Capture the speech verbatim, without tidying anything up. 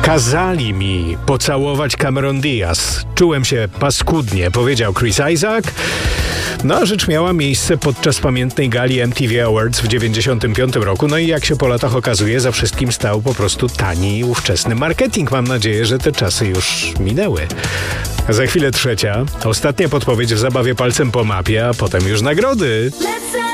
Kazali mi pocałować Cameron Diaz. Czułem się paskudnie, powiedział Chris Isaak. No a rzecz miała miejsce podczas pamiętnej gali M T V Awards w dziewięćdziesiątym piątym roku. No i jak się po latach okazuje, za wszystkim stał po prostu tani, ówczesny marketing. Mam nadzieję, że te czasy już minęły. Za chwilę trzecia, ostatnia podpowiedź w zabawie palcem po mapie, a potem już nagrody.